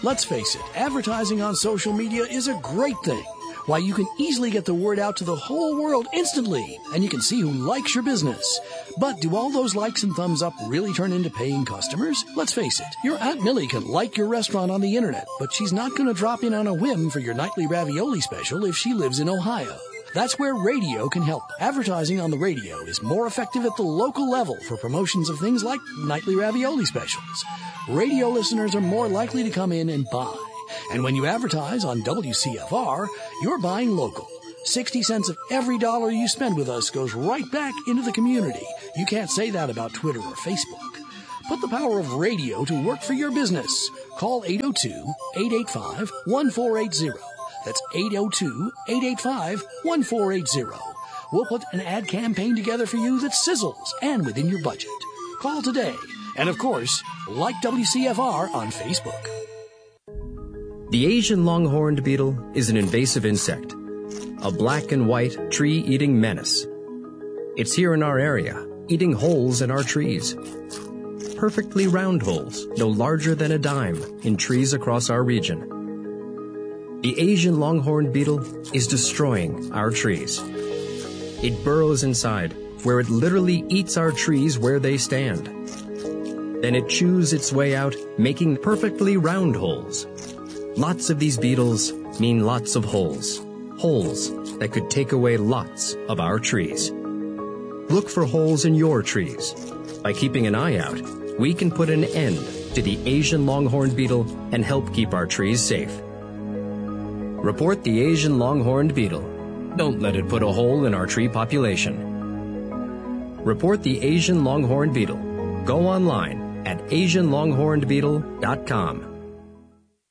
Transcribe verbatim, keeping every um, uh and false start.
Let's face it, advertising on social media is a great thing. Why, you can easily get the word out to the whole world instantly, and you can see who likes your business. But do all those likes and thumbs up really turn into paying customers? Let's face it, your Aunt Millie can like your restaurant on the internet, but she's not going to drop in on a whim for your nightly ravioli special if she lives in Ohio. That's where radio can help. Advertising on the radio is more effective at the local level for promotions of things like nightly ravioli specials. Radio listeners are more likely to come in and buy. And when you advertise on W C F R, you're buying local. sixty cents of every dollar you spend with us goes right back into the community. You can't say that about Twitter or Facebook. Put the power of radio to work for your business. Call eight oh two, eight eight five, one four eight zero. That's eight oh two, eight eight five, one four eight zero. We'll put an ad campaign together for you that sizzles and within your budget. Call today. And of course, like W C F R on Facebook. The Asian longhorned beetle is an invasive insect, a black and white tree-eating menace. It's here in our area, eating holes in our trees. Perfectly round holes, no larger than a dime, in trees across our region. The Asian longhorned beetle is destroying our trees. It burrows inside, where it literally eats our trees where they stand. Then it chews its way out, making perfectly round holes. Lots of these beetles mean lots of holes. Holes that could take away lots of our trees. Look for holes in your trees. By keeping an eye out, we can put an end to the Asian longhorned beetle and help keep our trees safe. Report the Asian longhorned beetle. Don't let it put a hole in our tree population. Report the Asian longhorned beetle. Go online at asian longhorned beetle dot com.